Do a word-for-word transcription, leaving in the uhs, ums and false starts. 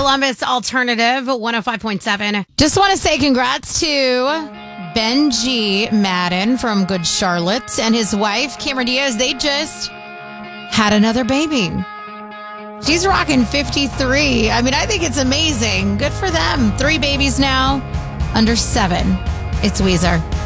Columbus Alternative one oh five point seven. Just want to say congrats to Benji Madden from Good Charlotte and his wife, Cameron Diaz. They just had another baby. She's rocking fifty-three. I mean, I think it's amazing. Good for them. Three babies now, under seven. It's Weezer.